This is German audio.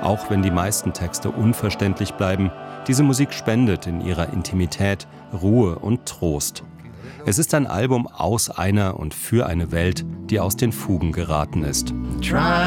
Auch wenn die meisten Texte unverständlich bleiben, diese Musik spendet in ihrer Intimität Ruhe und Trost. Es ist ein Album aus einer und für eine Welt, die aus den Fugen geraten ist.